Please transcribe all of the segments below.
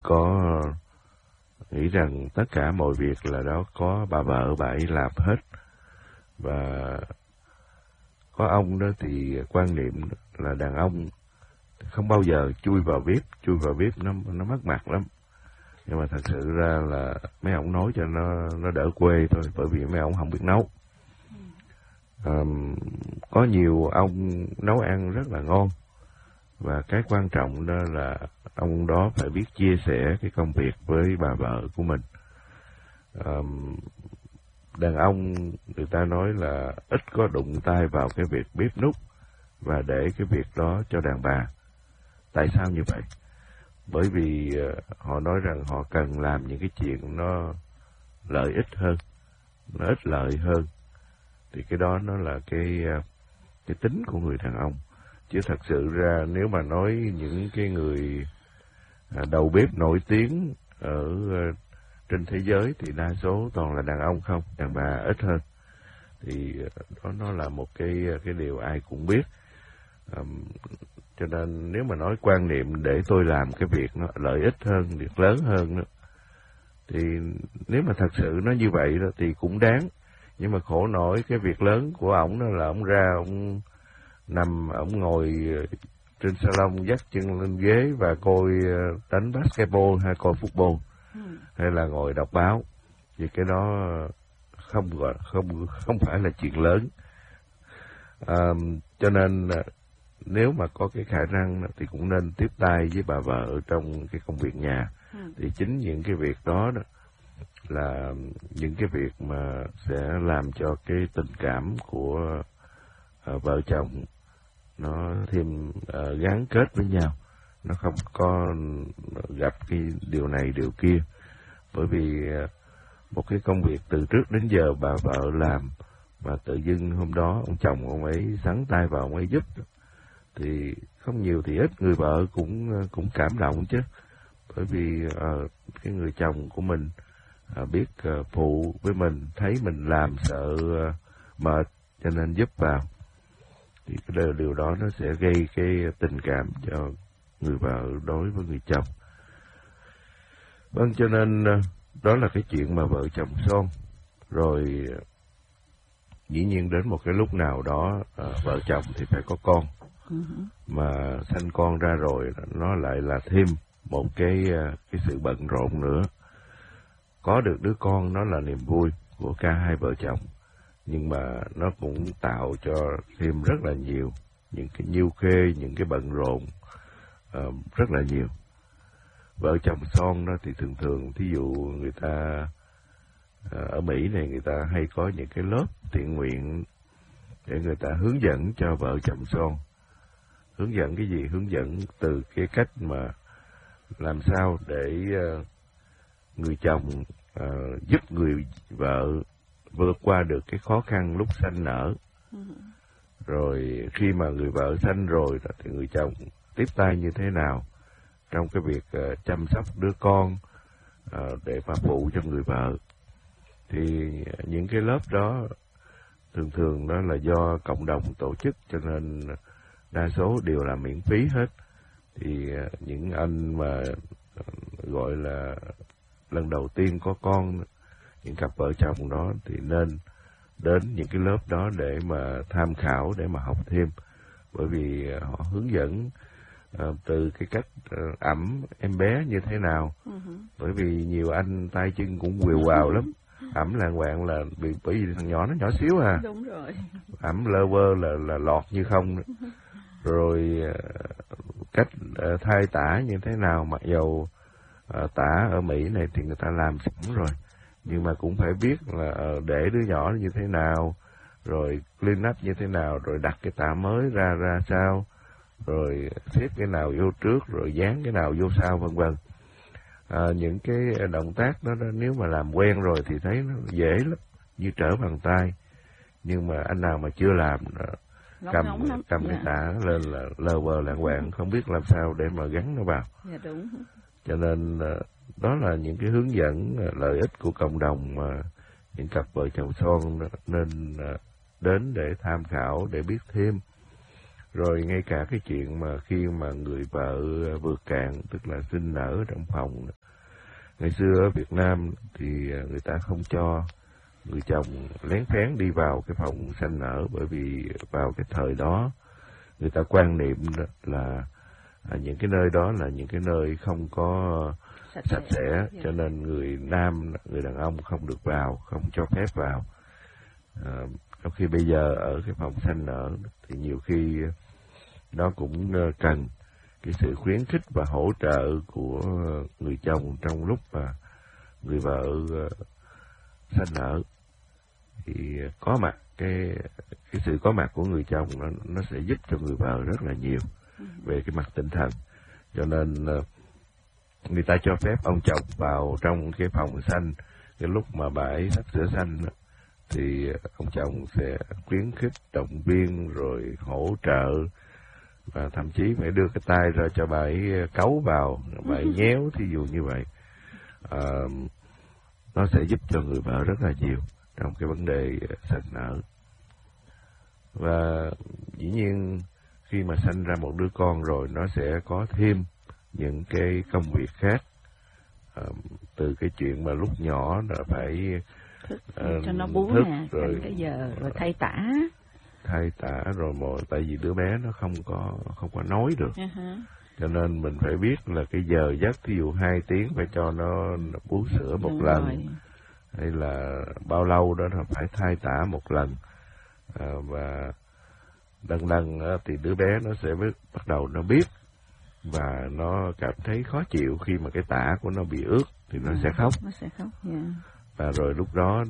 có nghĩ rằng tất cả mọi việc là đó có bà vợ bà ấy làm hết. Và có ông đó thì quan niệm là đàn ông không bao giờ chui vào bếp nó mất mặt lắm. Nhưng mà thật sự ra là mấy ông nói cho nó đỡ quê thôi, bởi vì mấy ông không biết nấu. Có nhiều ông nấu ăn rất là ngon, và cái quan trọng đó là ông đó phải biết chia sẻ cái công việc với bà vợ của mình. Đàn ông người ta nói là ít có đụng tay vào cái việc bếp núc và để cái việc đó cho đàn bà. Tại sao như vậy? Bởi vì họ nói rằng họ cần làm những cái chuyện nó lợi ích hơn, nó ích lợi hơn. Thì cái đó nó là cái tính của người đàn ông. Chứ thật sự ra nếu mà nói những cái người đầu bếp nổi tiếng ở trên thế giới thì đa số toàn là đàn ông không, đàn bà ít hơn. Thì đó nó là một cái điều ai cũng biết. Cho nên nếu mà nói quan niệm để tôi làm cái việc nó lợi ích hơn, việc lớn hơn đó, thì nếu mà thật sự nó như vậy đó thì cũng đáng. Nhưng mà khổ nổi cái việc lớn của ổng đó là ổng ra, ổng nằm, ổng ngồi trên salon dắt chân lên ghế và coi đánh basketball hay coi football, hay là ngồi đọc báo. Vì cái đó không phải là chuyện lớn. Cho nên nếu mà có cái khả năng thì cũng nên tiếp tay với bà vợ trong cái công việc nhà. Thì chính những cái việc đó là những cái việc mà sẽ làm cho cái tình cảm của vợ chồng nó thêm gắn kết với nhau, nó không có gặp cái điều này điều kia. Bởi vì một cái công việc từ trước đến giờ bà vợ làm, và tự dưng hôm đó ông chồng ông ấy sắn tay vào ông ấy giúp, thì không nhiều thì ít người vợ cũng cảm động chứ. Bởi vì cái người chồng của mình biết phụ với mình, thấy mình làm sợ mệt cho nên giúp vào, thì cái điều đó nó sẽ gây cái tình cảm cho người vợ đối với người chồng. Vâng, cho nên đó là cái chuyện mà vợ chồng son. Rồi dĩ nhiên đến một cái lúc nào đó vợ chồng thì phải có con. Mà sanh con ra rồi nó lại là thêm một cái sự bận rộn nữa. Có được đứa con nó là niềm vui của cả hai vợ chồng, nhưng mà nó cũng tạo cho thêm rất là nhiều những cái nhiêu khê, những cái bận rộn rất là nhiều. Vợ chồng son đó thì thường thí dụ người ta ở Mỹ này, người ta hay có những cái lớp thiện nguyện để người ta hướng dẫn cho vợ chồng son. Hướng dẫn cái gì? Hướng dẫn từ cái cách mà làm sao để người chồng giúp người vợ vượt qua được cái khó khăn lúc sanh nở. Rồi khi mà người vợ sanh rồi thì người chồng tiếp tay như thế nào trong cái việc chăm sóc đứa con để mà phụ cho người vợ. Thì những cái lớp đó thường đó là do cộng đồng tổ chức, cho nên đa số đều là miễn phí hết. Thì những anh mà gọi là lần đầu tiên có con, những cặp vợ chồng đó thì nên đến những cái lớp đó để mà tham khảo, để mà học thêm. Bởi vì họ hướng dẫn từ cái cách ẵm em bé như thế nào. Bởi vì nhiều anh tay chân cũng quều quào lắm, ẵm làng quạng là bởi vì thằng nhỏ nó nhỏ xíu à. Đúng rồi. Ẵm lơ vơ là lọt như không. Rồi cách thai tả như thế nào, mặc dầu tả ở Mỹ này thì người ta làm sẵn rồi, nhưng mà cũng phải biết là để đứa nhỏ như thế nào, rồi clean up như thế nào, rồi đặt cái tả mới ra sao, rồi xếp cái nào vô trước, rồi dán cái nào vô sau, vân vân. Những cái động tác đó nếu mà làm quen rồi thì thấy nó dễ lắm, như trở bàn tay. Nhưng mà anh nào mà chưa làm cầm cái tả lên là lờ vờ lạng quạng, không biết làm sao để mà gắn nó vào. Dạ đúng. Cho nên đó là những cái hướng dẫn lợi ích của cộng đồng mà những cặp vợ chồng son nên đến để tham khảo, để biết thêm. Rồi ngay cả cái chuyện mà khi mà người vợ vượt cạn, tức là sinh nở trong phòng, ngày xưa ở Việt Nam thì người ta không cho người chồng lén phén đi vào cái phòng sanh nở, bởi vì vào cái thời đó người ta quan niệm là những cái nơi đó là những cái nơi không có sạch sẽ, cho nên người nam, người đàn ông không được vào, không cho phép vào. Trong khi bây giờ ở cái phòng sanh nở thì nhiều khi nó cũng cần cái sự khuyến khích và hỗ trợ của người chồng trong lúc mà người vợ sanh nở, thì có mặt cái sự có mặt của người chồng nó sẽ giúp cho người vợ rất là nhiều về cái mặt tinh thần. Cho nên người ta cho phép ông chồng vào trong cái phòng sanh cái lúc mà bà ấy sắp sửa sanh, thì ông chồng sẽ khuyến khích, động viên rồi hỗ trợ, và thậm chí phải đưa cái tay ra cho bà ấy cấu vào, bà ấy nhéo, thí dụ như vậy. Nó sẽ giúp cho người vợ rất là nhiều trong cái vấn đề sanh nở. Và dĩ nhiên khi mà sanh ra một đứa con rồi, nó sẽ có thêm những cái công việc khác, từ cái chuyện mà lúc nhỏ là phải cho nó bú nè, rồi cái giờ rồi thay tả rồi mà tại vì đứa bé nó không có nói được, cho nên mình phải biết là cái giờ giấc, ví dụ 2 tiếng phải cho nó bú sữa một lần rồi, hay là bao lâu đó là phải thay tả một lần, và lần thì đứa bé nó sẽ bắt đầu nó biết, và nó cảm thấy khó chịu khi mà cái tả của nó bị ướt thì nó sẽ khóc. Và rồi lúc đó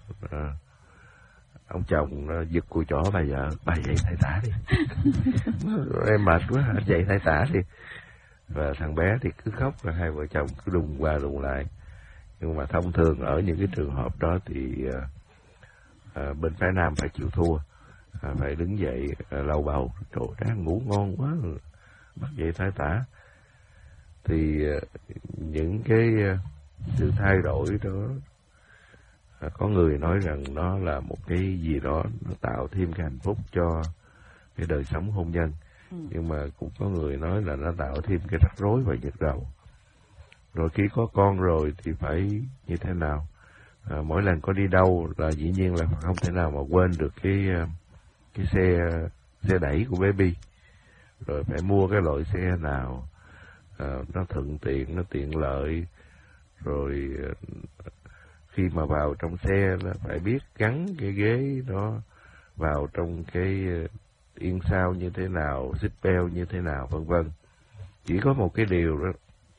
ông chồng nó giật cùi chỏ bà vợ, bà dậy thay tả đi. Em mệt quá, dậy thay tả đi. Và thằng bé thì cứ khóc, và hai vợ chồng cứ đùng qua đùng lại. Nhưng mà thông thường ở những cái trường hợp đó thì bên phái nam phải chịu thua, phải đứng dậy lau bầu, trời đang ngủ ngon quá, bắt dậy thay tả. Thì những cái sự thay đổi đó, có người nói rằng nó là một cái gì đó nó tạo thêm cái hạnh phúc cho cái đời sống hôn nhân, nhưng mà cũng có người nói là nó tạo thêm cái rắc rối và nhức đầu. Rồi khi có con rồi thì phải như thế nào? Mỗi lần có đi đâu là dĩ nhiên là không thể nào mà quên được cái xe đẩy của baby. Rồi phải mua cái loại xe nào nó thuận tiện, nó tiện lợi. Rồi khi mà vào trong xe nó phải biết gắn cái ghế đó vào trong cái yên sau như thế nào, xích beo như thế nào, vân vân. Chỉ có một cái điều đó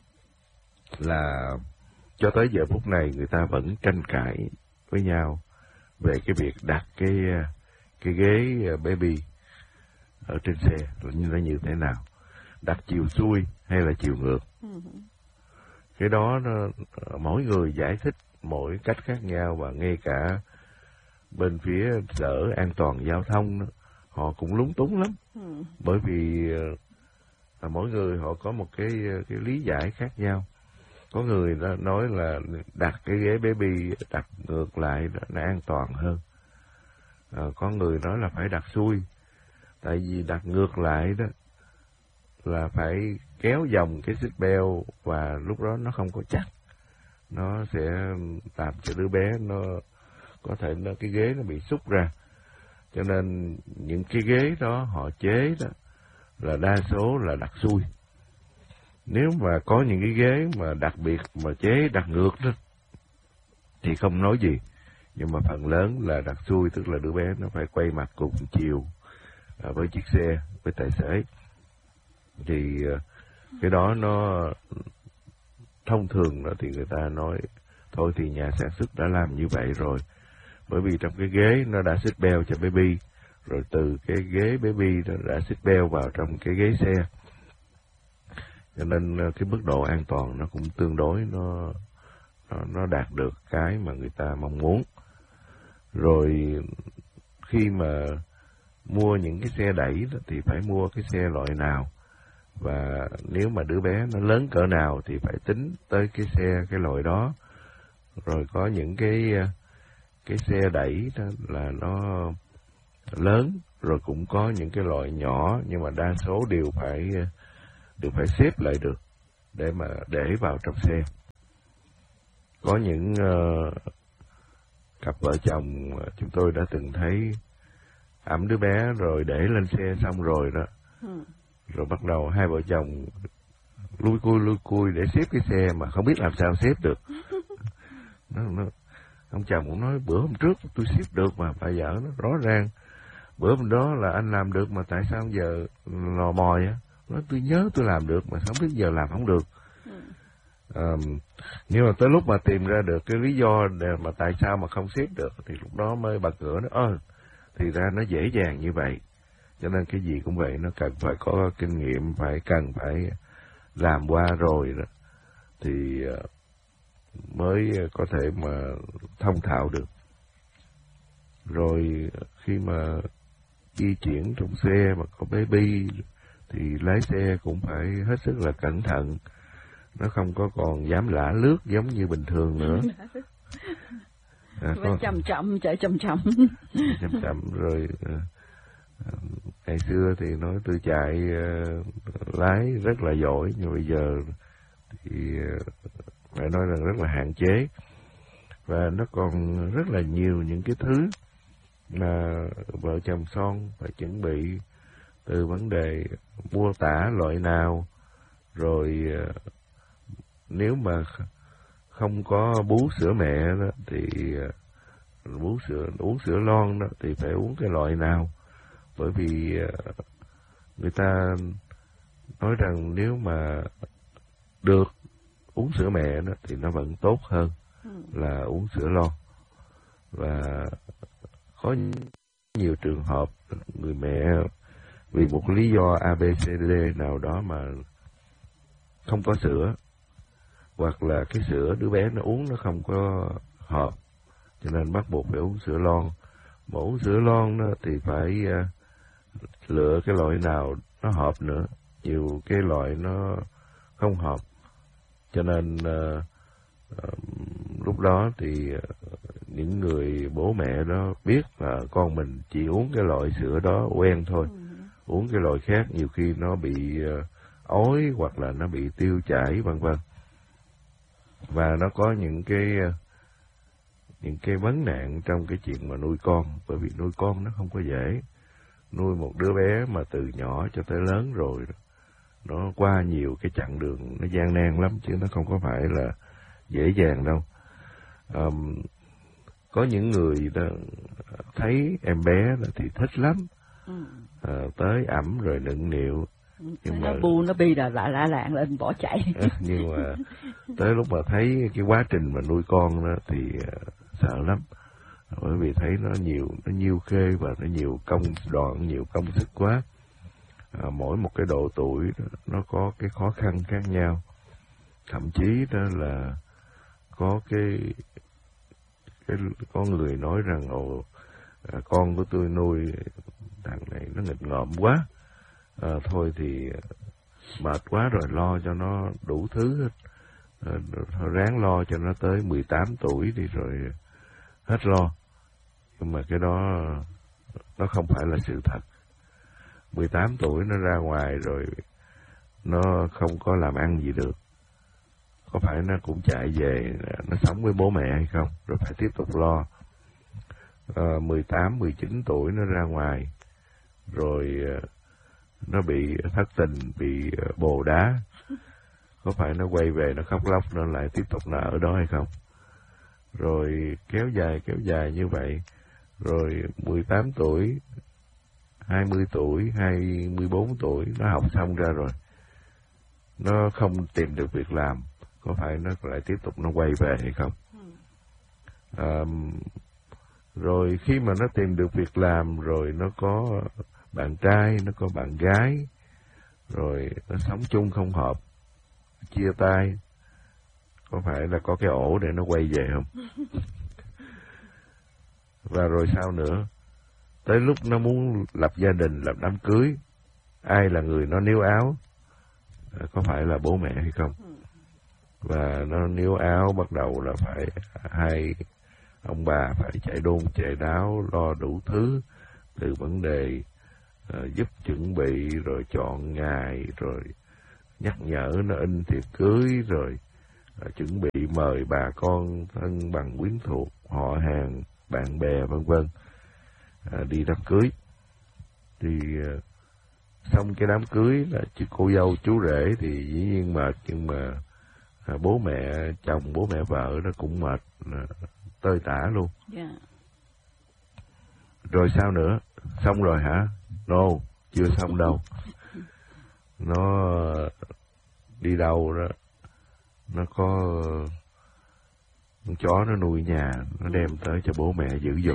là cho tới giờ phút này người ta vẫn tranh cãi với nhau về cái việc đặt cái ghế baby ở trên xe là như thế nào, đặt chiều xuôi hay là chiều ngược. Cái đó nó, mỗi người giải thích mỗi cách khác nhau, và ngay cả bên phía sở an toàn giao thông đó, họ cũng lúng túng lắm, bởi vì mỗi người họ có một cái lý giải khác nhau. Có người nói là đặt cái ghế baby đặt ngược lại nó an toàn hơn. Có người nói là phải đặt xuôi, tại vì đặt ngược lại đó là phải kéo vòng cái xích beo, và lúc đó nó không có chắc, nó sẽ làm cho đứa bé nó có thể cái ghế nó bị xúc ra. Cho nên những cái ghế đó họ chế đó là đa số là đặt xuôi. Nếu mà có những cái ghế mà đặc biệt mà chế đặt ngược đó thì không nói gì, nhưng mà phần lớn là đặt xuôi, tức là đứa bé nó phải quay mặt cùng chiều với chiếc xe, với tài xế. Thì cái đó nó thông thường đó thì người ta nói thôi thì nhà sản xuất đã làm như vậy rồi, bởi vì trong cái ghế nó đã xích beo cho baby, rồi từ cái ghế baby nó đã xích beo vào trong cái ghế xe, cho nên cái mức độ an toàn nó cũng tương đối nó đạt được cái mà người ta mong muốn. Rồi khi mà mua những cái xe đẩy đó, thì phải mua cái xe loại nào, và nếu mà đứa bé nó lớn cỡ nào thì phải tính tới cái xe cái loại đó. Rồi có những cái xe đẩy đó là nó lớn, rồi cũng có những cái loại nhỏ, nhưng mà đa số đều phải xếp lại được để mà để vào trong xe. Có những cặp vợ chồng chúng tôi đã từng thấy ẵm đứa bé rồi để lên xe xong rồi đó, rồi bắt đầu hai vợ chồng lui cui để xếp cái xe mà không biết làm sao xếp được. Ông chồng cũng nói bữa hôm trước tôi xếp được mà, bà vợ nó rõ ràng bữa hôm đó là anh làm được mà tại sao giờ lò mòi á. Nói tôi nhớ tôi làm được mà không biết giờ làm không được. Nhưng mà tới lúc mà tìm ra được cái lý do để mà tại sao mà không xếp được thì lúc đó mới bật cửa nó thì ra nó dễ dàng như vậy. Cho nên cái gì cũng vậy, nó cần phải có kinh nghiệm, cần phải làm qua rồi đó thì mới có thể mà thông thạo được. Rồi khi mà di chuyển trong xe mà có baby thì lái xe cũng phải hết sức là cẩn thận, nó không có còn dám lả lướt giống như bình thường nữa. Chậm chậm, chạy chậm chậm rồi. Ngày xưa thì nói tôi chạy lái rất là giỏi, nhưng bây giờ thì phải nói rằng rất là hạn chế. Và nó còn rất là nhiều những cái thứ mà vợ chồng son phải chuẩn bị, từ vấn đề mua tả loại nào, rồi nếu mà không có bú sữa mẹ đó thì uống sữa lon đó thì phải uống cái loại nào. Bởi vì người ta nói rằng nếu mà được uống sữa mẹ đó thì nó vẫn tốt hơn là uống sữa lon. Và có nhiều trường hợp người mẹ vì một lý do ABCD nào đó mà không có sữa, hoặc là cái sữa đứa bé nó uống nó không có hợp, cho nên bắt buộc phải uống sữa lon. Mà uống sữa lon đó thì phải lựa cái loại nào nó hợp nữa, nhiều cái loại nó không hợp. Cho nên lúc đó thì những người bố mẹ đó biết là con mình chỉ uống cái loại sữa đó quen thôi, uống cái loại khác nhiều khi nó bị ói hoặc là nó bị tiêu chảy vân vân. Và nó có những cái vấn nạn trong cái chuyện mà nuôi con, bởi vì nuôi con nó không có dễ. Nuôi một đứa bé mà từ nhỏ cho tới lớn rồi nó qua nhiều cái chặng đường, nó gian nan lắm chứ nó không có phải là dễ dàng đâu. Có những người đó thấy em bé thì thích lắm, tới ẵm rồi nựng nịu, nhưng nó mà bu nó bi là lạng lên bỏ chạy. Nhưng mà tới lúc mà thấy cái quá trình mà nuôi con đó thì sợ lắm, bởi vì thấy nó nhiều khê và nó nhiều công đoạn, nhiều công sức quá. Mỗi một cái độ tuổi đó, nó có cái khó khăn khác nhau. Thậm chí đó là có có người nói rằng con của tôi nuôi thằng này nó nghịch ngợm quá, thôi thì mệt quá rồi lo cho nó đủ thứ hết, ráng lo cho nó tới 18 tuổi đi rồi hết lo. Nhưng mà cái đó nó không phải là sự thật. 18 tuổi nó ra ngoài rồi nó không có làm ăn gì được, có phải nó cũng chạy về nó sống với bố mẹ hay không, rồi phải tiếp tục lo. 18, 19 tuổi nó ra ngoài rồi nó bị thất tình, bị bồ đá, có phải nó quay về nó khóc lóc nó lại tiếp tục ở đó hay không? Rồi kéo dài như vậy, rồi 18 tuổi, 20 tuổi, 24 tuổi nó học xong ra rồi, nó không tìm được việc làm, có phải nó lại tiếp tục nó quay về hay không? Rồi khi mà nó tìm được việc làm rồi nó có bạn trai, nó có bạn gái, rồi nó sống chung không hợp, chia tay, có phải là có cái ổ để nó quay về không? Và rồi sao nữa? Tới lúc nó muốn lập gia đình, lập đám cưới, ai là người nó níu áo? Có phải là bố mẹ hay không? Và nó níu áo bắt đầu là phải hai ông bà phải chạy đôn chạy đáo lo đủ thứ, từ vấn đề giúp chuẩn bị, rồi chọn ngày, rồi nhắc nhở nó in thiệp cưới, rồi chuẩn bị mời bà con thân bằng quyến thuộc, họ hàng, bạn bè vân vân đi đám cưới. Thì xong cái đám cưới là cô dâu chú rể thì dĩ nhiên mệt, nhưng mà bố mẹ chồng, bố mẹ vợ nó cũng mệt tơi tả luôn. Yeah. Rồi sao nữa? Xong rồi hả? No, chưa xong đâu. Nó đi đâu đó, nó có con chó nó nuôi nhà, nó đem tới cho bố mẹ giữ giùm.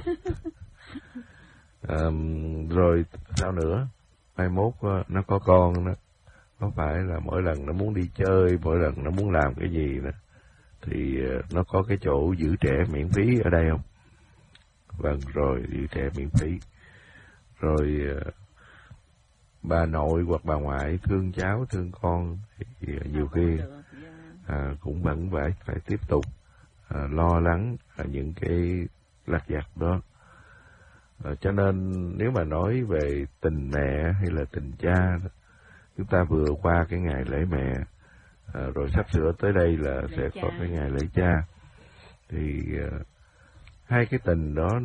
Rồi sao nữa? Mai mốt nó có con đó, có phải là mỗi lần nó muốn đi chơi, mỗi lần nó muốn làm cái gì đó, thì nó có cái chỗ giữ trẻ miễn phí ở đây không? Vâng, rồi giữ trẻ miễn phí. Rồi bà nội hoặc bà ngoại thương cháu, thương con thì nhiều khi cũng vẫn phải tiếp tục lo lắng những cái lặt vặt đó. Cho nên nếu mà nói về tình mẹ hay là tình cha, chúng ta vừa qua cái ngày lễ mẹ, rồi sắp sửa tới đây là sẽ có cái ngày lễ cha, thì hai cái tình đó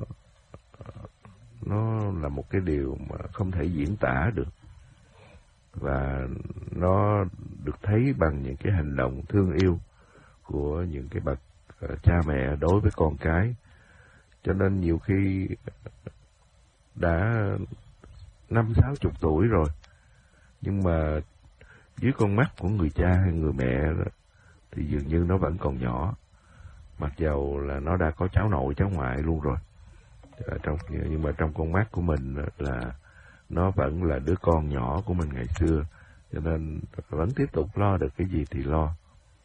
nó là một cái điều mà không thể diễn tả được, và nó được thấy bằng những cái hành động thương yêu của những cái bậc cha mẹ đối với con cái. Cho nên nhiều khi đã 50-60 tuổi rồi, nhưng mà dưới con mắt của người cha hay người mẹ đó, thì dường như nó vẫn còn nhỏ, mặc dầu là nó đã có cháu nội cháu ngoại luôn rồi. Nhưng mà trong con mắt của mình là nó vẫn là đứa con nhỏ của mình ngày xưa, cho nên vẫn tiếp tục lo được cái gì thì lo.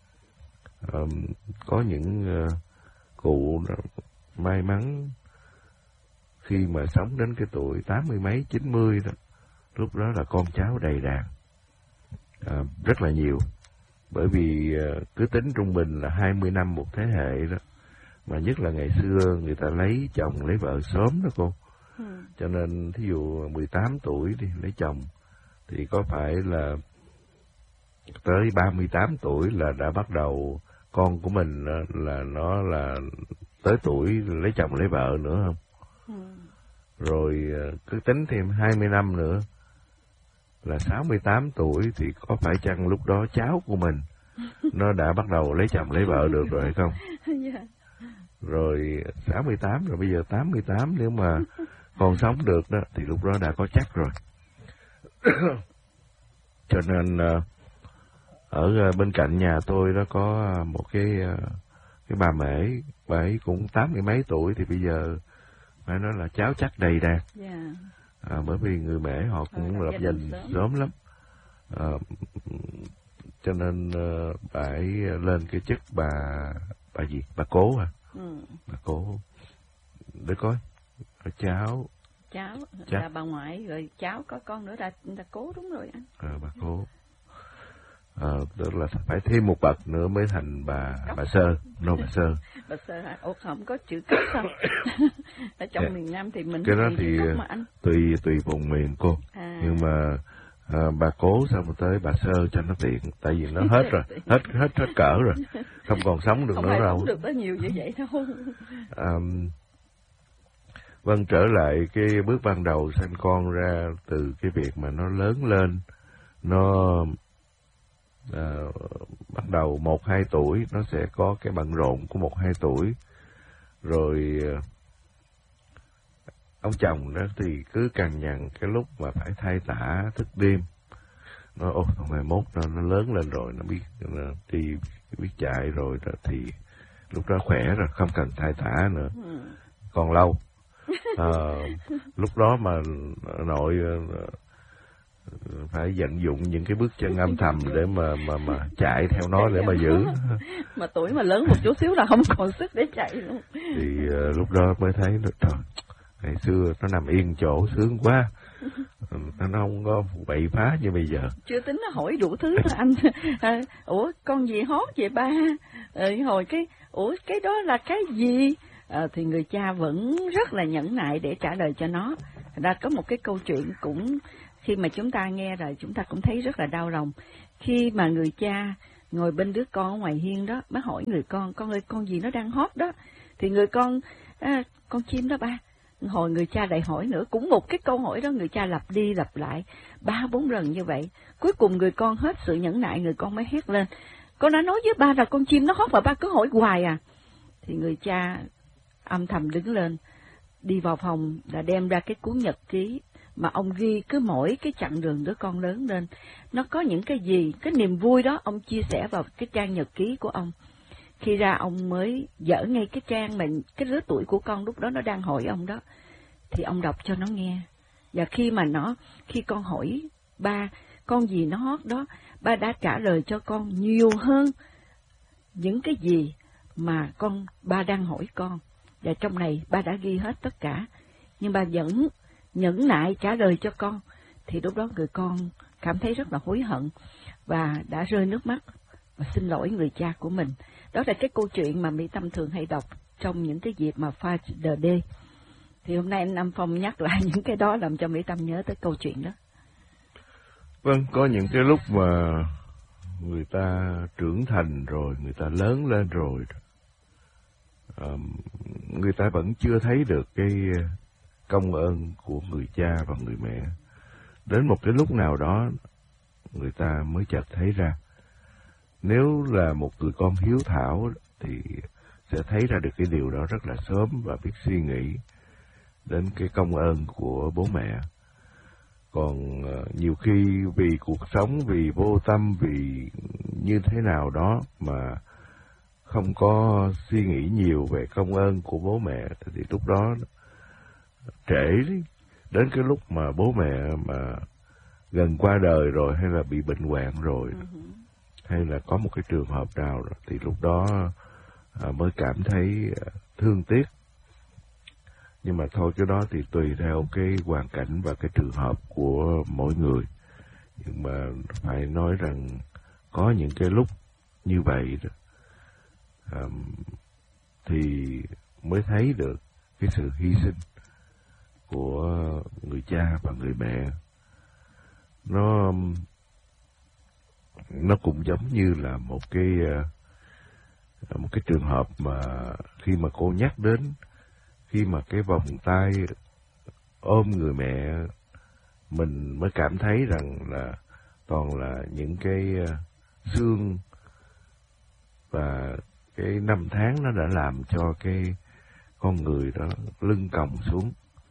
Có những cụ may mắn khi mà sống đến cái tuổi 80 mấy 90 đó, lúc đó là con cháu đầy đàn, rất là nhiều. Bởi vì cứ tính trung bình là 20 năm một thế hệ đó, mà nhất là ngày xưa người ta lấy chồng lấy vợ sớm đó cô. Cho nên thí dụ 18 tuổi đi lấy chồng thì có phải là tới 38 tuổi là đã bắt đầu con của mình là nó là tới tuổi lấy chồng lấy vợ nữa không? Rồi cứ tính thêm 20 năm nữa là 68 tuổi thì có phải chăng lúc đó cháu của mình nó đã bắt đầu lấy chồng lấy vợ được rồi hay không? Rồi 68 rồi bây giờ 88, nếu mà còn sống được đó thì lúc đó đã có chắc rồi. Cho nên ở bên cạnh nhà tôi đó có một cái bà mễ, bà ấy cũng 80 mấy tuổi thì bây giờ phải nói là cháu chắc đầy đàn. Bởi vì người mễ họ cũng lập gia đình sớm lắm. Cho nên bà ấy lên cái chức bà gì? Bà cố à? Bà cố. Để coi. Cháu là bà ngoại, rồi cháu có con nữa là cố, đúng rồi anh. Bà cố. Tức là phải thêm một bậc nữa mới thành bà sơ. Bà sơ. Bà sơ hả? Ủa không có chữ cấp sao? Ở trong miền Nam thì mình cái đó thì cấp mà anh. tùy vùng miền cô. Nhưng mà bà cố xong rồi tới bà sơ cho nó tiện, tại vì nó hết rồi, hết cỡ rồi, không còn sống được không nữa đâu. Không được có nhiều như vậy đâu. Vâng, trở lại cái bước ban đầu sanh con ra, từ cái việc mà nó lớn lên, nó bắt đầu 1-2 tuổi nó sẽ có cái bận rộn của 1-2 tuổi. Rồi ông chồng đó thì cứ cằn nhằn cái lúc mà phải thay tả thức đêm. Nó thằng này mốt nó lớn lên rồi, nó biết đi biết chạy rồi đó, thì lúc đó khỏe rồi, không cần thay tả nữa. Còn lâu. Lúc đó mà nội phải vận dụng những cái bước chân âm thầm để mà chạy theo nó để mà giữ. Mà tuổi mà lớn một chút xíu là không còn sức để chạy luôn. Thì lúc đó mới thấy trời, ngày xưa nó nằm yên chỗ sướng quá, nó không có bậy phá như bây giờ. Chưa tính nó hỏi đủ thứ đó anh. Ủa con gì hót vậy ba? Hồi cái đó là cái gì? Thì người cha vẫn rất là nhẫn nại để trả lời cho nó. Ra có một cái câu chuyện cũng khi mà chúng ta nghe rồi chúng ta cũng thấy rất là đau lòng. Khi mà người cha ngồi bên đứa con ở ngoài hiên đó, mới hỏi người con ơi, con gì nó đang hót đó? Thì người con chim đó ba. Hồi người cha lại hỏi nữa, cũng một cái câu hỏi đó, người cha lặp đi lặp lại 3-4 lần như vậy. Cuối cùng người con hết sự nhẫn nại, người con mới hét lên: con đã nói với ba là con chim nó hót mà ba cứ hỏi hoài à. Thì người cha âm thầm đứng lên, đi vào phòng là đem ra cái cuốn nhật ký mà ông ghi cứ mỗi cái chặng đường đứa con lớn lên, nó có những cái gì, cái niềm vui đó ông chia sẻ vào cái trang nhật ký của ông. Khi ra ông mới dở ngay cái trang mà cái lứa tuổi của con lúc đó nó đang hỏi ông đó, thì ông đọc cho nó nghe. Và khi con hỏi ba con gì nó hót đó, ba đã trả lời cho con nhiều hơn những cái gì mà ba đang hỏi con. Và trong này ba đã ghi hết tất cả, nhưng ba vẫn nhẫn nại trả lời cho con. Thì lúc đó người con cảm thấy rất là hối hận và đã rơi nước mắt và xin lỗi người cha của mình. Đó là cái câu chuyện mà Mỹ Tâm thường hay đọc trong những cái dịp mà Father's Day. Thì hôm nay anh Nam Phong nhắc lại những cái đó làm cho Mỹ Tâm nhớ tới câu chuyện đó. Vâng, có những cái lúc mà người ta trưởng thành rồi, người ta lớn lên rồi, người ta vẫn chưa thấy được cái công ơn của người cha và người mẹ. Đến một cái lúc nào đó, người ta mới chợt thấy ra. Nếu là một người con hiếu thảo thì sẽ thấy ra được cái điều đó rất là sớm và biết suy nghĩ đến cái công ơn của bố mẹ. Còn nhiều khi vì cuộc sống, vì vô tâm, vì như thế nào đó mà không có suy nghĩ nhiều về công ơn của bố mẹ, thì lúc đó trễ đến cái lúc mà bố mẹ mà gần qua đời rồi, hay là bị bệnh hoạn rồi, hay là có một cái trường hợp nào rồi, thì lúc đó mới cảm thấy thương tiếc. Nhưng mà thôi, cái đó thì tùy theo cái hoàn cảnh và cái trường hợp của mỗi người. Nhưng mà phải nói rằng có những cái lúc như vậy thì mới thấy được cái sự hy sinh của người cha và người mẹ. Nó cũng giống như là một cái trường hợp mà khi mà cô nhắc đến, khi mà cái vòng tay ôm người mẹ, mình mới cảm thấy rằng là toàn là những cái xương và cái năm tháng nó đã làm cho cái con người đó lưng còng xuống.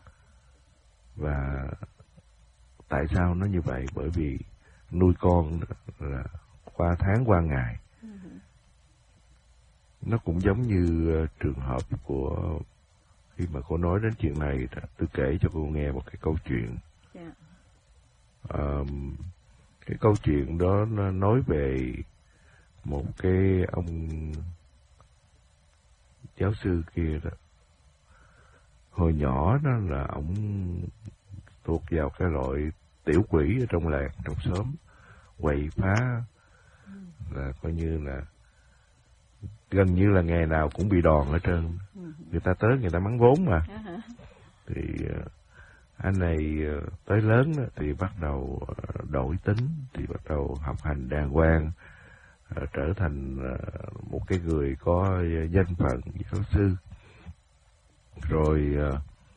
Và tại sao nó như vậy? Bởi vì nuôi con là qua tháng qua ngày. Nó cũng giống như trường hợp của khi mà cô nói đến chuyện này, tôi kể cho cô nghe một cái câu chuyện. Cái câu chuyện đó nó nói về một cái ông giáo sư kia đó. Hồi nhỏ đó là ông thuộc vào cái loại tiểu quỷ ở trong làng, trong xóm, quậy phá, là coi như là gần như là ngày nào cũng bị đòn ở trơn. Người ta tới người ta mắng vốn mà. Thì anh này tới lớn đó, thì bắt đầu đổi tính, thì bắt đầu học hành đàng hoàng, trở thành một cái người có danh phận giáo sư. Rồi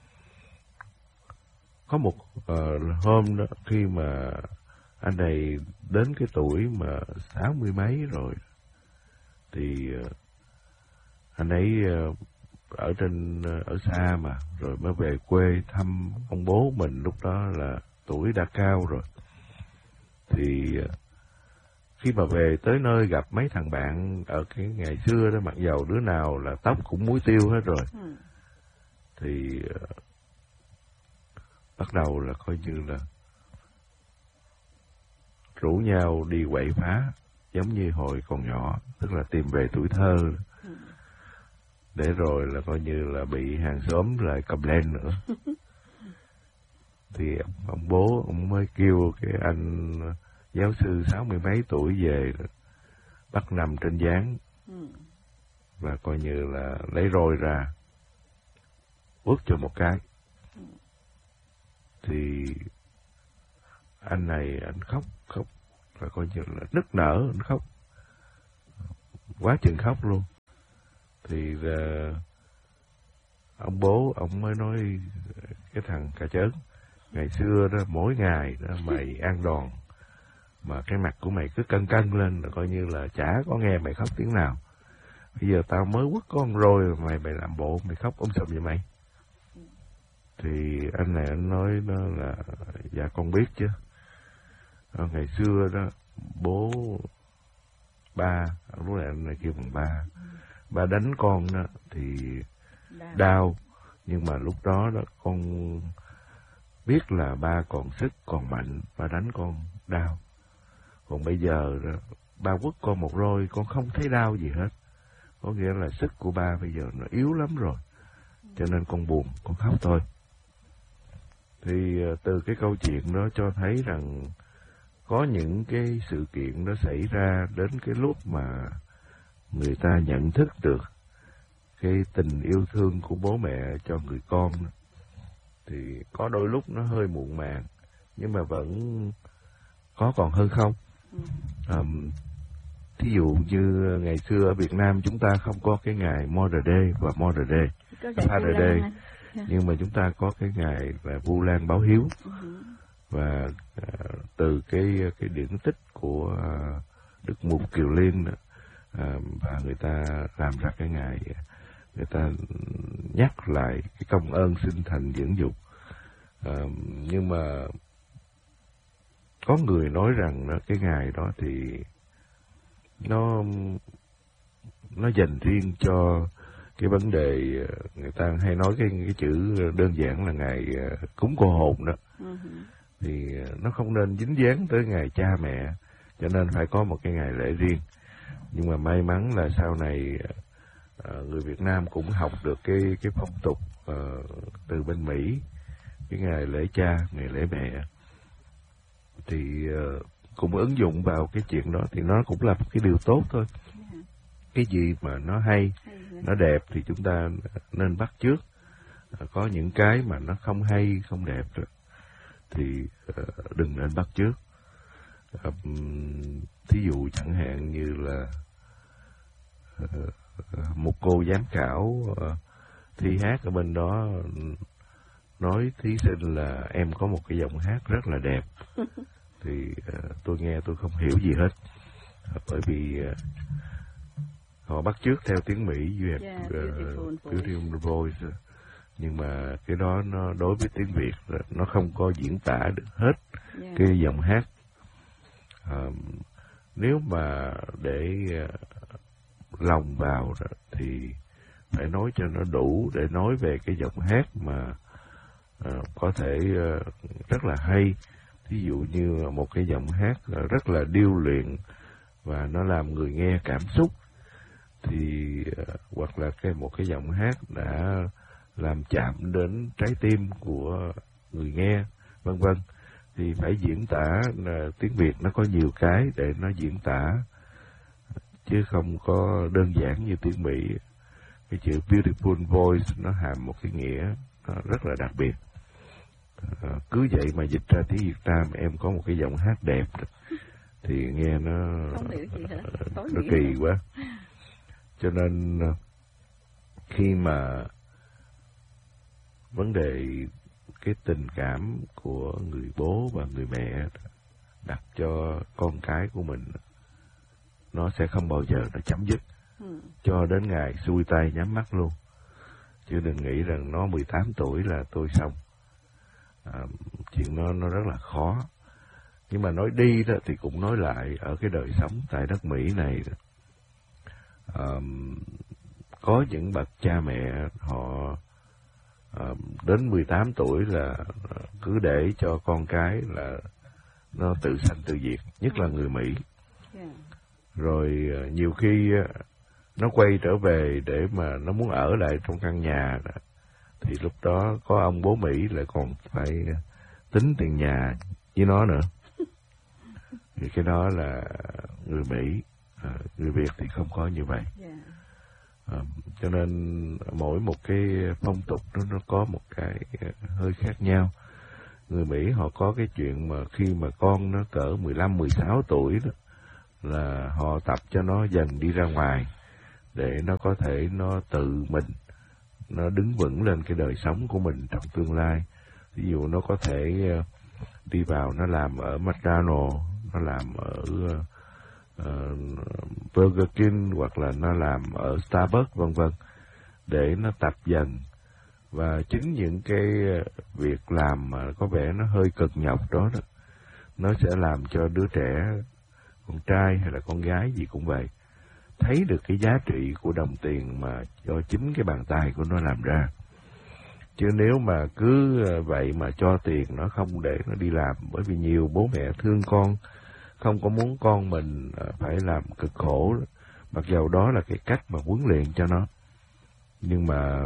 có một hôm đó, khi mà anh này đến cái tuổi mà 60 mấy rồi, thì anh ấy ở xa mà, rồi mới về quê thăm ông bố mình, lúc đó là tuổi đã cao rồi. Thì khi mà về tới nơi gặp mấy thằng bạn ở cái ngày xưa đó, mặc dầu đứa nào là tóc cũng muối tiêu hết rồi, thì bắt đầu là coi như là rủ nhau đi quậy phá, giống như hồi còn nhỏ, tức là tìm về tuổi thơ, để rồi là coi như là bị hàng xóm lại cầm lên nữa. Thì ông bố ông mới kêu cái anh giáo sư 60 mấy tuổi về, bắt nằm trên gián, và coi như là lấy roi ra quất cho một cái. thì anh này anh khóc là coi như là nức nở, anh khóc quá chừng khóc luôn. Thì ông bố ông mới nói cái thằng cà chớn, ngày xưa đó mỗi ngày đó mày ăn đòn mà cái mặt của mày cứ cân lên là coi như là chả có nghe mày khóc tiếng nào. Bây giờ tao mới quất con rồi mày làm bộ mày khóc sùm vậy mày. Thì anh này anh nói đó là dạ con biết chứ. Ngày xưa đó bố ba, lúc này anh này kêu bằng ba đánh con đó thì đau, nhưng mà lúc đó đó con biết là ba còn sức còn mạnh, ba đánh con đau. Còn bây giờ đó, ba quất con một roi con không thấy đau gì hết, có nghĩa là sức của ba bây giờ nó yếu lắm rồi, cho nên con buồn, con khóc thôi. Thì từ cái câu chuyện đó cho thấy rằng có những cái sự kiện nó xảy ra đến cái lúc mà người ta nhận thức được cái tình yêu thương của bố mẹ cho người con, thì có đôi lúc nó hơi muộn màng, nhưng mà vẫn có còn hơn không. Thí dụ như ngày xưa ở Việt Nam chúng ta không có cái ngày Mother Day và Mother Day, Father Day, nhưng mà chúng ta có cái ngày là Vu Lan báo hiếu. Và từ cái điển tích của Đức Mục Kiều Liên đó, và người ta làm ra cái ngày, người ta nhắc lại cái công ơn sinh thành dưỡng dục. Nhưng mà có người nói rằng đó, cái ngày đó thì nó dành riêng cho cái vấn đề, người ta hay nói cái chữ đơn giản là ngày cúng cô hồn đó. Thì nó không nên dính dáng tới ngày cha mẹ, cho nên phải có một cái ngày lễ riêng. Nhưng mà may mắn là sau này người Việt Nam cũng học được cái phong tục từ bên Mỹ, cái ngày lễ cha, ngày lễ mẹ, thì cũng ứng dụng vào cái chuyện đó, thì nó cũng là một cái điều tốt thôi. Cái gì mà nó hay, nó đẹp thì chúng ta nên bắt chước. Có những cái mà nó không hay, không đẹp thì đừng nên bắt chước. Thí dụ chẳng hạn như là một cô giám khảo thi hát ở bên đó nói thí sinh là em có một cái giọng hát rất là đẹp. Thì tôi nghe tôi không hiểu gì hết, bởi vì họ bắt chước theo tiếng Mỹ, you have beautiful voice. Nhưng mà cái đó nó đối với tiếng Việt nó không có diễn tả được hết cái giọng hát. Nếu mà để lòng vào thì phải nói cho nó đủ để nói về cái giọng hát mà có thể rất là hay. Ví dụ như một cái giọng hát rất là điêu luyện và nó làm người nghe cảm xúc, thì hoặc là một cái giọng hát đã làm chạm đến trái tim của người nghe, vân vân, thì phải diễn tả. Tiếng Việt nó có nhiều cái để nó diễn tả, chứ không có đơn giản như tiếng Mỹ. Cái chữ beautiful voice nó hàm một cái nghĩa nó rất là đặc biệt. Cứ vậy mà dịch ra tiếng Việt Nam em có một cái giọng hát đẹp thì nghe nó kỳ quá. Cho nên khi mà vấn đề cái tình cảm của người bố và người mẹ đặt cho con cái của mình, nó sẽ không bao giờ nó chấm dứt cho đến ngày xuôi tay nhắm mắt luôn. Chứ đừng nghĩ rằng nó 18 tuổi là tôi xong. Chuyện nó rất là khó. Nhưng mà nói đi đó thì cũng nói lại, ở cái đời sống tại đất Mỹ này đó, có những bậc cha mẹ họ đến 18 tuổi là cứ để cho con cái là nó tự sanh tự diệt, nhất là người Mỹ. Rồi nhiều khi nó quay trở về để mà nó muốn ở lại trong căn nhà đó, thì lúc đó có ông bố Mỹ lại còn phải tính tiền nhà với nó nữa. Thì cái đó là người Mỹ. Người Việt thì không có như vậy. Cho nên mỗi một cái phong tục nó có một cái hơi khác nhau. người Mỹ họ có cái chuyện mà khi mà con nó cỡ 15-16 tuổi đó, là họ tập cho nó dần đi ra ngoài để nó có thể nó tự mình nó đứng vững lên cái đời sống của mình trong tương lai. Ví dụ nó có thể đi vào nó làm ở McDonald's, nó làm ở Burger King, hoặc là nó làm ở Starbucks vân vân, để nó tập dần. Và chính những cái việc làm mà có vẻ nó hơi cực nhọc đó, nó sẽ làm cho đứa trẻ, con trai hay là con gái gì cũng vậy, thấy được cái giá trị của đồng tiền mà do chính cái bàn tay của nó làm ra. Chứ nếu mà cứ vậy mà cho tiền nó không để nó đi làm, bởi vì nhiều bố mẹ thương con, không có muốn con mình phải làm cực khổ, mặc dầu đó là cái cách mà huấn luyện cho nó. Nhưng mà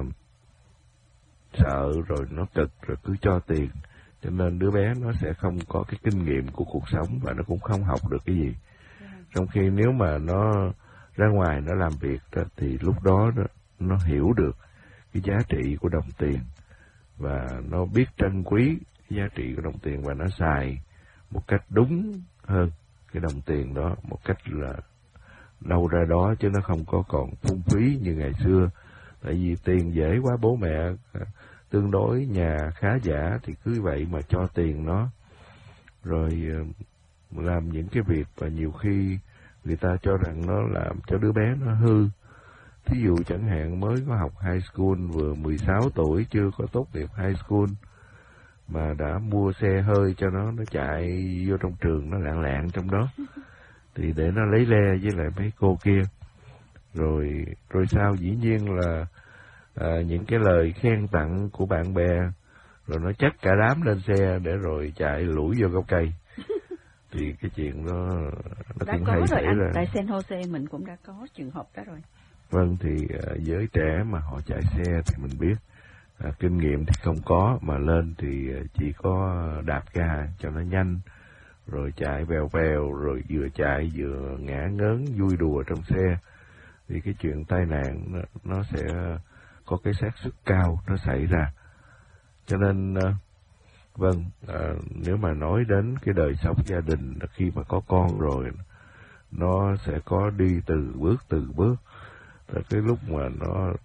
sợ rồi nó cực rồi cứ cho tiền, cho nên đứa bé nó sẽ không có cái kinh nghiệm của cuộc sống và nó cũng không học được cái gì. Trong khi nếu mà nó ra ngoài nó làm việc đó, thì lúc đó nó hiểu được cái giá trị của đồng tiền, và nó biết trân quý cái giá trị của đồng tiền, và nó xài một cách đúng hơn cái đồng tiền đó, một cách là đâu ra đó, chứ nó không có còn phung phí như ngày xưa. Tại vì tiền dễ quá, bố mẹ tương đối nhà khá giả thì cứ vậy mà cho tiền nó, rồi làm những cái việc và nhiều khi người ta cho rằng nó làm cho đứa bé nó hư. Thí dụ chẳng hạn mới có học high school, vừa 16 tuổi chưa có tốt nghiệp high school mà đã mua xe hơi cho nó chạy vô trong trường, nó lạng lạng trong đó thì để nó lấy le với lại mấy cô kia. Rồi sao dĩ nhiên là những cái lời khen tặng của bạn bè, rồi nó chất cả đám lên xe để rồi chạy lủi vô gốc cây. Thì cái chuyện đó nó cũng hay xảy ra. Tại San Jose mình cũng đã có trường hợp đó rồi. Vâng, thì giới trẻ mà họ chạy xe thì mình biết kinh nghiệm thì không có, mà lên thì chỉ có đạp ga cho nó nhanh, rồi chạy vèo vèo, rồi vừa chạy vừa ngã ngớn vui đùa trong xe, thì cái chuyện tai nạn nó sẽ có cái xác suất cao nó xảy ra. Cho nên vâng, nếu mà nói đến cái đời sống gia đình khi mà có con rồi, nó sẽ có đi từ bước. Rồi cái lúc mà nó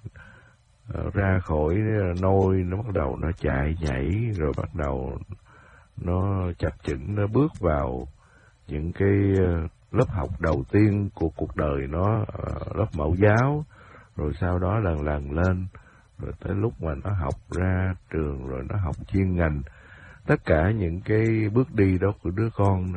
ra khỏi nôi, nó bắt đầu nó chạy nhảy, rồi bắt đầu nó chập chững, nó bước vào những cái lớp học đầu tiên của cuộc đời nó, lớp mẫu giáo, rồi sau đó lần lên, rồi tới lúc mà nó học ra trường, rồi nó học chuyên ngành. Tất cả những cái bước đi đó của đứa con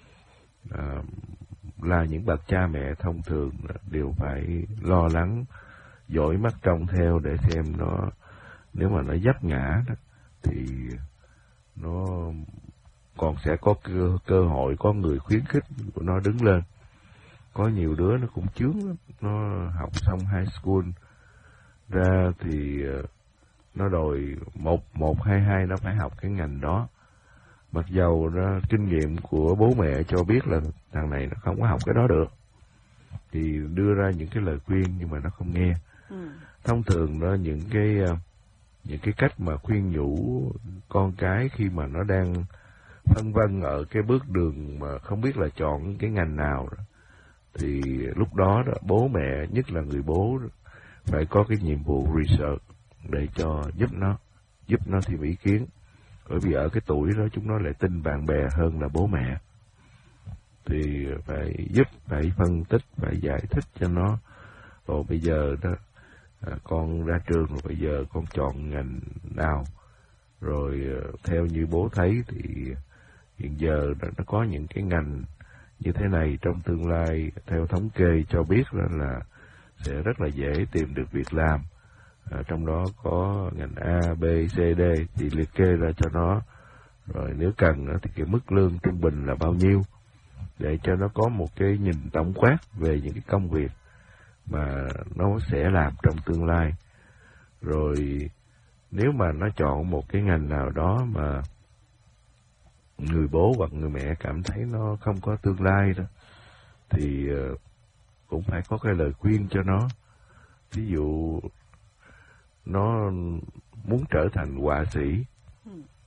là những bậc cha mẹ thông thường đều phải lo lắng, dõi mắt trông theo để xem nó, nếu mà nó vấp ngã đó, thì nó còn sẽ có cơ hội, có người khuyến khích của nó đứng lên. Có nhiều đứa nó cũng chướng lắm, nó học xong high school ra thì nó đòi 1-2 nó phải học cái ngành đó, mặc dầu kinh nghiệm của bố mẹ cho biết là thằng này nó không có học cái đó được, thì đưa ra những cái lời khuyên nhưng mà nó không nghe. Thông thường đó, những cái cách mà khuyên nhủ con cái khi mà nó đang phân vân ở cái bước đường mà không biết là chọn cái ngành nào đó, thì lúc đó bố mẹ, nhất là người bố phải có cái nhiệm vụ research để giúp nó thêm ý kiến. Bởi vì ở cái tuổi đó chúng nó lại tin bạn bè hơn là bố mẹ, thì phải giúp, phải phân tích, phải giải thích cho nó. Rồi bây giờ đó con ra trường rồi, bây giờ con chọn ngành nào, rồi theo như bố thấy thì hiện giờ nó có những cái ngành như thế này, trong tương lai theo thống kê cho biết là sẽ rất là dễ tìm được việc làm. Trong đó có ngành A, B, C, D thì liệt kê ra cho nó. Rồi nếu cần thì cái mức lương trung bình là bao nhiêu, để cho nó có một cái nhìn tổng quát về những cái công việc mà nó sẽ làm trong tương lai. Rồi nếu mà nó chọn một cái ngành nào đó mà người bố hoặc người mẹ cảm thấy nó không có tương lai đó, thì cũng phải có cái lời khuyên cho nó. Ví dụ nó muốn trở thành họa sĩ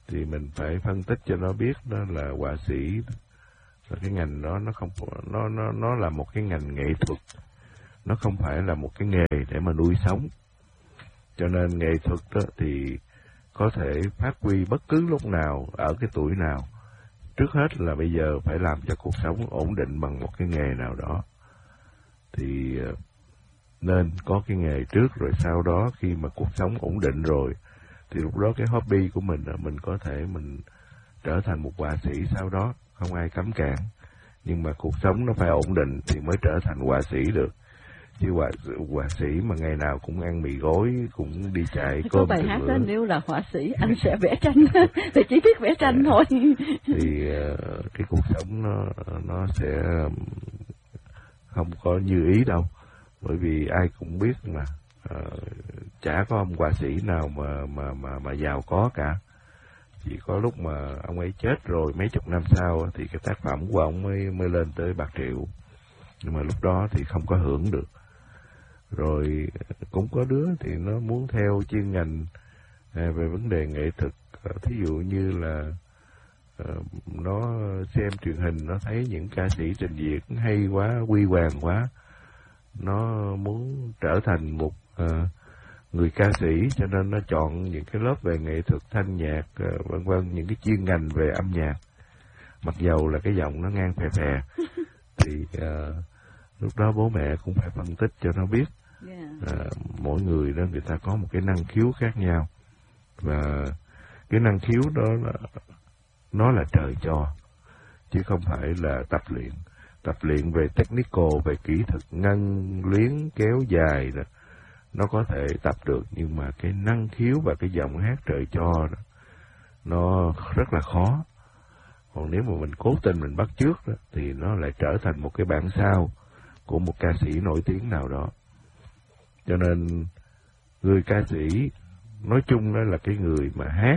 thì mình phải phân tích cho nó biết đó là họa sĩ là cái ngành đó nó không, nó là một cái ngành nghệ thuật, nó không phải là một cái nghề để mà nuôi sống. Cho nên nghệ thuật đó thì có thể phát huy bất cứ lúc nào, ở cái tuổi nào. Trước hết là bây giờ phải làm cho cuộc sống ổn định bằng một cái nghề nào đó. Thì nên có cái nghề trước, rồi sau đó khi mà cuộc sống ổn định rồi thì lúc đó cái hobby của mình có thể mình trở thành một họa sĩ sau đó, không ai cấm cản. Nhưng mà cuộc sống nó phải ổn định thì mới trở thành họa sĩ được. Chứ họa sĩ mà ngày nào cũng ăn mì gói, cũng đi chạy cơm. Có bài hát đó, nếu là họa sĩ anh sẽ vẽ tranh, thì chỉ biết vẽ tranh thôi. Thì cái cuộc sống nó sẽ không có như ý đâu. Bởi vì ai cũng biết mà chả có ông họa sĩ nào mà giàu có cả. Chỉ có lúc mà ông ấy chết rồi mấy chục năm sau thì cái tác phẩm của ông mới lên tới bạc triệu. Nhưng mà lúc đó thì không có hưởng được. Rồi cũng có đứa thì nó muốn theo chuyên ngành về vấn đề nghệ thuật. Thí dụ như là nó xem truyền hình, nó thấy những ca sĩ trình diễn hay quá, huy hoàng quá, nó muốn trở thành một người ca sĩ, cho nên nó chọn những cái lớp về nghệ thuật thanh nhạc, vân vân, những cái chuyên ngành về âm nhạc. Mặc dầu là cái giọng nó ngang phè phè thì lúc đó bố mẹ cũng phải phân tích cho nó biết. Mỗi người đó người ta có một cái năng khiếu khác nhau, và cái năng khiếu đó nó là trời cho, chứ không phải là tập luyện. Tập luyện về technical, về kỹ thuật ngân luyến kéo dài đó, nó có thể tập được, nhưng mà cái năng khiếu và cái giọng hát trời cho đó, nó rất là khó. Còn nếu mà mình cố tình mình bắt chước đó, thì nó lại trở thành một cái bản sao của một ca sĩ nổi tiếng nào đó. Cho nên người ca sĩ nói chung đó là cái người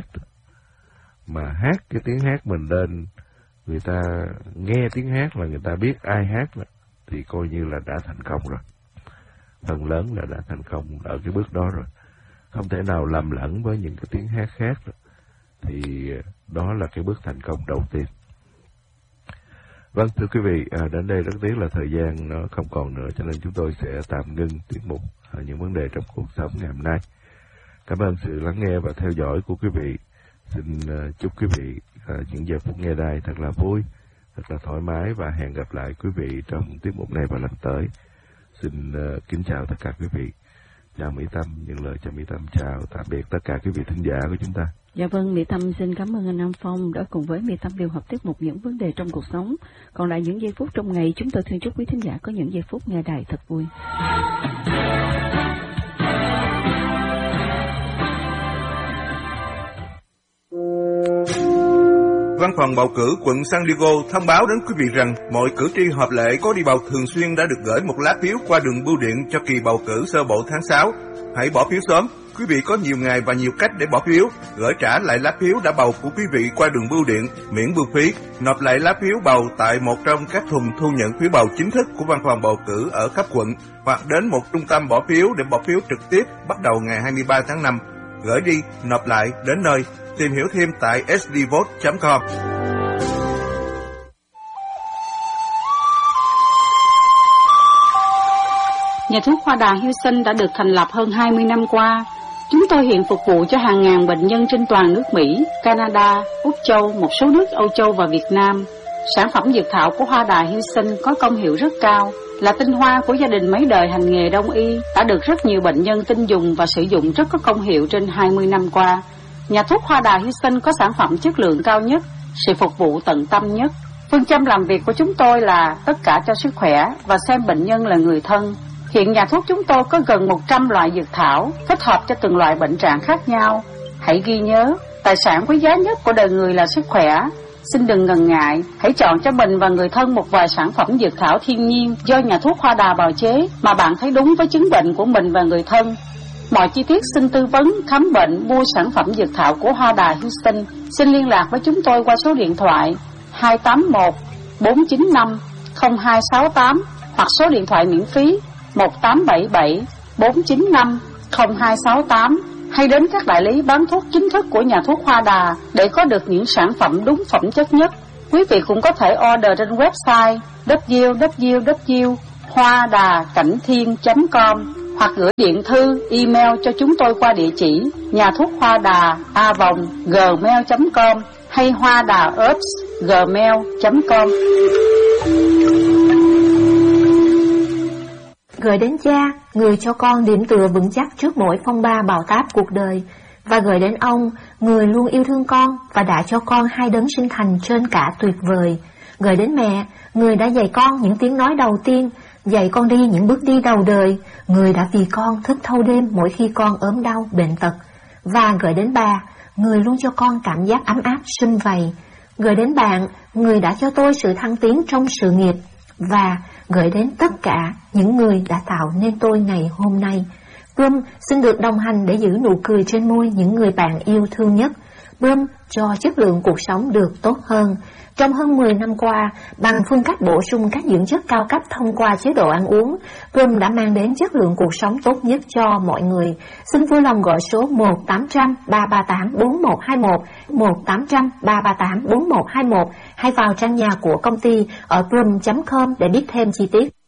mà hát cái tiếng hát mình lên, người ta nghe tiếng hát là người ta biết ai hát đó, thì coi như là đã thành công rồi. Phần lớn là đã thành công ở cái bước đó rồi. Không thể nào lầm lẫn với những cái tiếng hát khác đó. Thì đó là cái bước thành công đầu tiên. Vâng, thưa quý vị, đến đây rất tiếc là thời gian nó không còn nữa, cho nên chúng tôi sẽ tạm ngưng tiết mục những vấn đề trong cuộc sống ngày hôm nay. Cảm ơn sự lắng nghe và theo dõi của quý vị. Xin chúc quý vị những giờ phút nghe đài thật là vui, thật là thoải mái, và hẹn gặp lại quý vị trong tiết mục này vào lần tới. Xin kính chào tất cả quý vị. Chào Mỹ Tâm, những lời chào Mỹ Tâm chào tạm biệt tất cả quý vị thính giả của chúng ta. Dạ vâng, Mỹ Tâm xin cảm ơn anh Nam Phong đã cùng với Mỹ Tâm điều hợp tiết mục những vấn đề trong cuộc sống. Còn lại những giây phút trong ngày, chúng tôi xin chúc quý thính giả có những giây phút nghe đài thật vui. Văn phòng bầu cử quận San Diego thông báo đến quý vị rằng mọi cử tri hợp lệ có đi bầu thường xuyên đã được gửi một lá phiếu qua đường bưu điện cho kỳ bầu cử sơ bộ tháng 6. Hãy bỏ phiếu sớm. Quý vị có nhiều ngày và nhiều cách để bỏ phiếu. Gửi trả lại lá phiếu đã bầu của quý vị qua đường bưu điện miễn bưu phí. Nộp lại lá phiếu bầu tại một trong các thùng thu nhận phiếu bầu chính thức của văn phòng bầu cử ở cấp quận, hoặc đến một trung tâm bỏ phiếu để bỏ phiếu trực tiếp bắt đầu ngày 23 tháng 5. Gửi đi, nộp lại, đến nơi. Tìm hiểu thêm tại sdvote.com. Nhà thuốc Hoa Đà Houston đã được thành lập hơn 20 năm qua. Chúng tôi hiện phục vụ cho hàng ngàn bệnh nhân trên toàn nước Mỹ, Canada, Úc Châu, một số nước Âu Châu và Việt Nam. Sản phẩm dược thảo của Hoa Đà Houston có công hiệu rất cao, là tinh hoa của gia đình mấy đời hành nghề đông y, đã được rất nhiều bệnh nhân tin dùng và sử dụng rất có công hiệu trên 20 năm qua. Nhà thuốc Hoa Đà Houston có sản phẩm chất lượng cao nhất, sự phục vụ tận tâm nhất. Phương châm làm việc của chúng tôi là tất cả cho sức khỏe và xem bệnh nhân là người thân. Hiện nhà thuốc chúng tôi có gần 100 loại dược thảo, thích hợp cho từng loại bệnh trạng khác nhau. Hãy ghi nhớ, tài sản quý giá nhất của đời người là sức khỏe. Xin đừng ngần ngại, hãy chọn cho mình và người thân một vài sản phẩm dược thảo thiên nhiên do nhà thuốc Hoa Đà bào chế mà bạn thấy đúng với chứng bệnh của mình và người thân. Mọi chi tiết xin tư vấn, khám bệnh, mua sản phẩm dược thảo của Hoa Đà Houston. Xin liên lạc với chúng tôi qua số điện thoại 281 495 0268 hoặc số điện thoại miễn phí 1877 495 0268 hay đến các đại lý bán thuốc chính thức của nhà thuốc Hoa Đà để có được những sản phẩm đúng phẩm chất nhất. Quý vị cũng có thể order trên website www.hoadacảnhthiên.com hoặc gửi điện thư, email cho chúng tôi qua địa chỉ nhà thuốc Hoa Đà @gmail.com hay hoadaherbs@gmail.com. Gửi đến cha, người cho con điểm tựa vững chắc trước mỗi phong ba bão táp cuộc đời, và gửi đến ông, người luôn yêu thương con và đã cho con hai đấng sinh thành trên cả tuyệt vời. Gửi đến mẹ, người đã dạy con những tiếng nói đầu tiên, dạy con đi những bước đi đầu đời, người đã vì con thức thâu đêm mỗi khi con ốm đau, bệnh tật. Và gửi đến bà, người luôn cho con cảm giác ấm áp sum vầy. Gửi đến bạn, người đã cho tôi sự thăng tiến trong sự nghiệp. Và gửi đến tất cả những người đã tạo nên tôi ngày hôm nay. Brum xin được đồng hành để giữ nụ cười trên môi những người bạn yêu thương nhất. Brum cho chất lượng cuộc sống được tốt hơn. Trong hơn 10 năm qua, bằng phương cách bổ sung các dưỡng chất cao cấp thông qua chế độ ăn uống, Brum đã mang đến chất lượng cuộc sống tốt nhất cho mọi người. Xin vui lòng gọi số 1-800-338-4121, 1-800-338-4121 hay vào trang nhà của công ty ở brum.com để biết thêm chi tiết.